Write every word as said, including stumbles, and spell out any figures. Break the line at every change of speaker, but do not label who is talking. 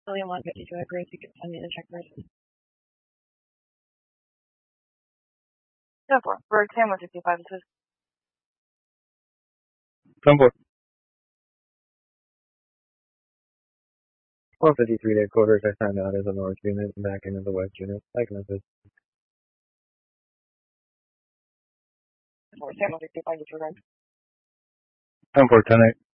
William one fifty-two at Grace, you can send me the check first. ten four. For exam one fifty-five, it says.
ten four. one fifty-three day quarters, I signed out as a north unit and back into the west unit. Like message.
For exam one fifty-five, disregard.
ten four, ten eight.